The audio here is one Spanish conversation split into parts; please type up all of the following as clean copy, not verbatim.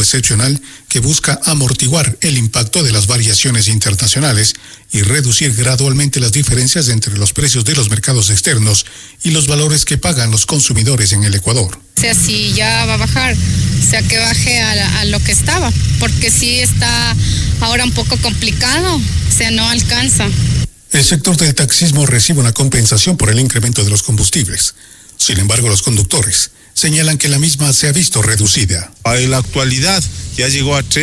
excepcional que busca amortiguar el impacto de las variaciones internacionales y reducir gradualmente las diferencias entre los precios de los mercados externos y los valores que pagan los consumidores en el Ecuador. O sea, si ya va a bajar, o sea, que baje a lo que estaba, porque sí está ahora un poco complicado, o sea, no alcanza. El sector del taxismo recibe una compensación por el incremento de los combustibles. Sin embargo, los conductores señalan que la misma se ha visto reducida. En la actualidad ya llegó a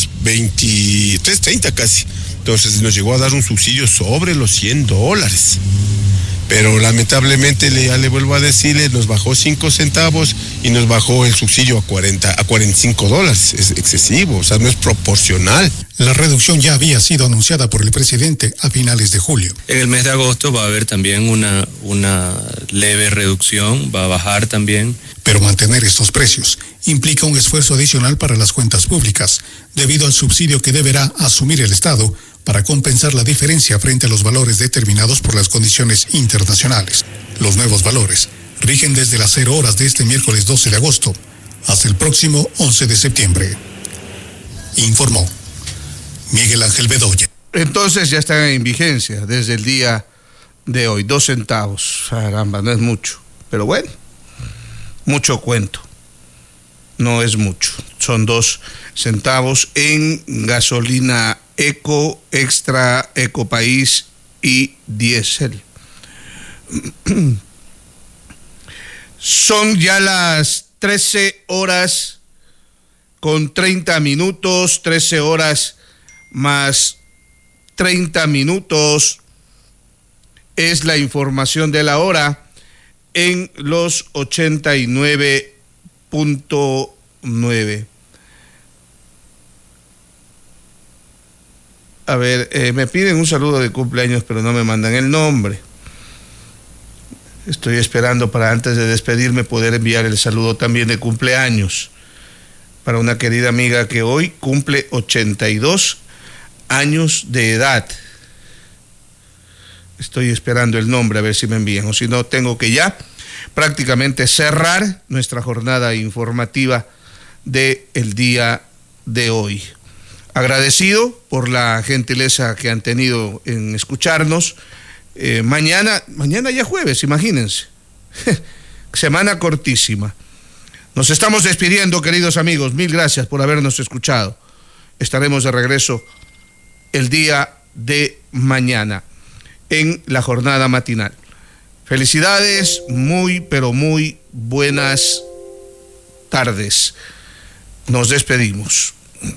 3.30 casi. Entonces nos llegó a dar un subsidio sobre los $100. Pero lamentablemente, ya le vuelvo a decirle, nos bajó 5 centavos y nos bajó el subsidio a $45. Es excesivo, o sea, no es proporcional. La reducción ya había sido anunciada por el presidente a finales de julio. En el mes de agosto va a haber también una leve reducción, va a bajar también. Pero mantener estos precios implica un esfuerzo adicional para las cuentas públicas, debido al subsidio que deberá asumir el Estado para compensar la diferencia frente a los valores determinados por las condiciones internacionales. Los nuevos valores rigen desde las 0 horas de este miércoles 12 de agosto hasta el próximo 11 de septiembre. Informó Miguel Ángel Bedoya. Entonces ya están en vigencia desde el día de hoy, 2 centavos. Caramba, no es mucho, pero bueno, mucho cuento. No es mucho, son 2 centavos en gasolina Eco, Extra, Ecopaís y Diésel. Son ya las 13 horas con 30 minutos, 13 horas más 30 minutos es la información de la hora en los 89.9. A ver, me piden un saludo de cumpleaños, pero no me mandan el nombre. Estoy esperando para antes de despedirme poder enviar el saludo también de cumpleaños para una querida amiga que hoy cumple 82 años de edad. Estoy esperando el nombre a ver si me envían, o si no tengo que ya prácticamente cerrar nuestra jornada informativa del día de hoy. Agradecido por la gentileza que han tenido en escucharnos. Mañana ya jueves, imagínense. Semana cortísima. Nos estamos despidiendo, queridos amigos. Mil gracias por habernos escuchado. Estaremos de regreso el día de mañana en la jornada matinal. Felicidades, muy, pero muy buenas tardes. Nos despedimos.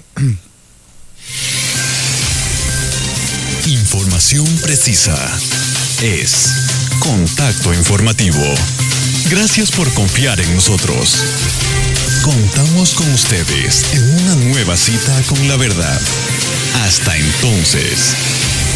Información precisa es Contacto Informativo. Gracias por confiar en nosotros. Contamos con ustedes en una nueva cita con la verdad. Hasta entonces.